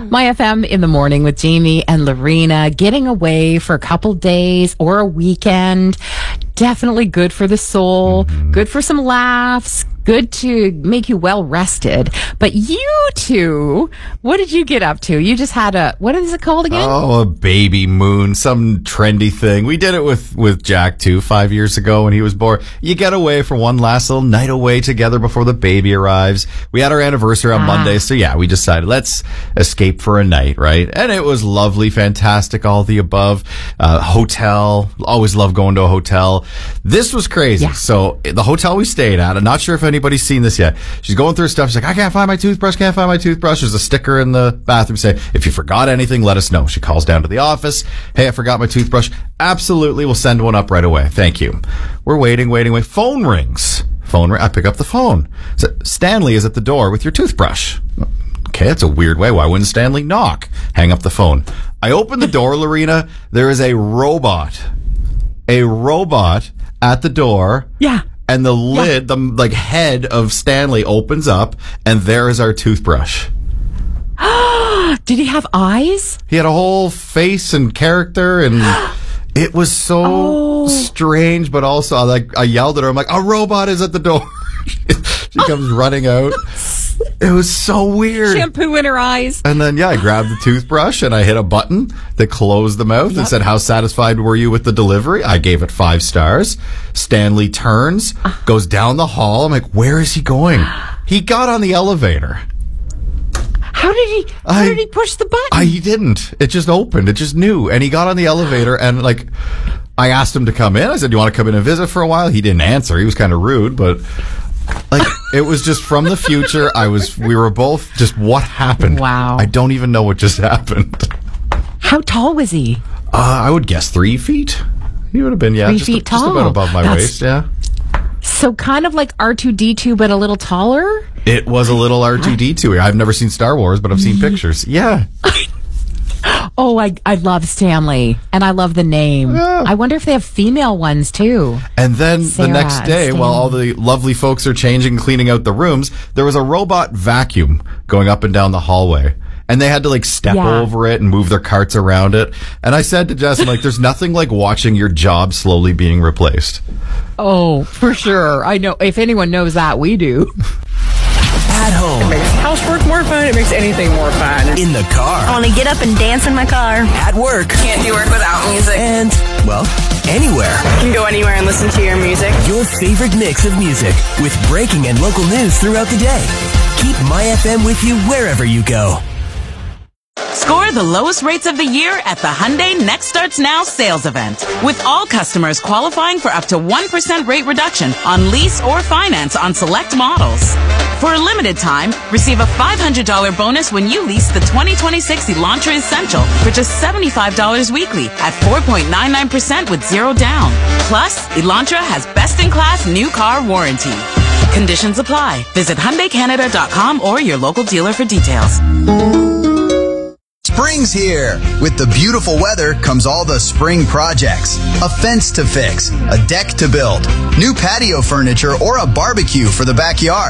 My FM in the morning with Jamie and Lorena, getting away for a couple days or a weekend. Definitely good for the soul, good for some laughs, good to make you well rested. But you two, what did you get up to? You just had what is it called again? Oh, a baby moon, some trendy thing. We did it with Jack too 5 years ago when he was born. You get away for one last little night away together before the baby arrives. We had our anniversary on Monday, so yeah, we decided let's escape for a night, right? And it was lovely, fantastic, all the above. Hotel, always love going to a hotel. This was crazy. Yeah. So the hotel we stayed at, I'm not sure if anybody's seen this yet. She's going through stuff. She's like, I can't find my toothbrush, can't find my toothbrush. There's a sticker in the bathroom saying, if you forgot anything, let us know. She calls down to the office. Hey, I forgot my toothbrush. Absolutely, we'll send one up right away. Thank you. We're waiting. Phone rings. I pick up the phone. So Stanley is at the door with your toothbrush. Okay, that's a weird way. Why wouldn't Stanley knock? Hang up the phone. I open the door, Lorena. There is a robot at the door. Yeah. And the lid, the head of Stanley opens up, and there is our toothbrush. Did he have eyes? He had a whole face and character, and it was so strange, but also I yelled at her. I'm like, a robot is at the door. She comes running out. It was so weird. Shampoo in her eyes. And then, I grabbed the toothbrush and I hit a button that closed the mouth and said, how satisfied were you with the delivery? I gave it 5 stars. Stanley turns, goes down the hall. I'm like, where is he going? He got on the elevator. How did he push the button? He didn't. It just opened. It just knew. And he got on the elevator and I asked him to come in. I said, do you want to come in and visit for a while? He didn't answer. He was kind of rude, but it was just from the future. We were both just, what happened? Wow. I don't even know what just happened. How tall was he? I would guess 3 feet. He would have been, 3 feet tall. Just about above my waist, yeah. So kind of like R2-D2, but a little taller? It was a little R2-D2. I've never seen Star Wars, but I've seen pictures. Yeah. Oh, I love Stanley, and I love the name. Yeah. I wonder if they have female ones, too. And then Sarah, the next day, while all the lovely folks are changing and cleaning out the rooms, there was a robot vacuum going up and down the hallway. And they had to step over it and move their carts around it. And I said to Jess, there's nothing like watching your job slowly being replaced. Oh, for sure. I know. If anyone knows that, we do. At home. It makes housework more fun. It makes anything more fun. In the car. I want to get up and dance in my car. At work. Can't do work without music. And, anywhere. You can go anywhere and listen to your music. Your favorite mix of music with breaking and local news throughout the day. Keep My FM with you wherever you go. Score the lowest rates of the year at the Hyundai Next Starts Now sales event. With all customers qualifying for up to 1% rate reduction on lease or finance on select models. For a limited time, receive a $500 bonus when you lease the 2026 Elantra Essential for just $75 weekly at 4.99% with 0 down. Plus, Elantra has best-in-class new car warranty. Conditions apply. Visit HyundaiCanada.com or your local dealer for details. Spring's here. With the beautiful weather comes all the spring projects. A fence to fix, a deck to build, new patio furniture, or a barbecue for the backyard.